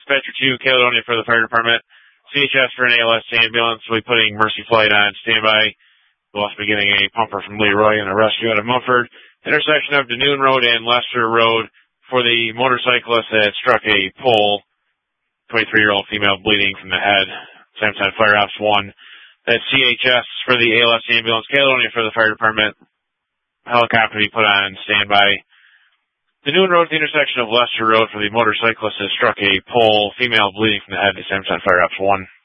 Dispatcher 2, Caledonia for the fire department. CHS for an ALS ambulance will be putting Mercy Flight on standby. We'll also be getting a pumper from Leroy and a rescue out of Mumford. Intersection of Danoon Road and Lester Road for the motorcyclist that struck a pole. 23-year-old female bleeding from the head. Samson Fire Ops 1. That's CHS for the ALS ambulance. Caledonia for the fire department. Helicopter be put on standby. The Danoon Road at the intersection of Lester Road for the motorcyclist that struck a pole. Female bleeding from the head. Samson Fire Ops 1.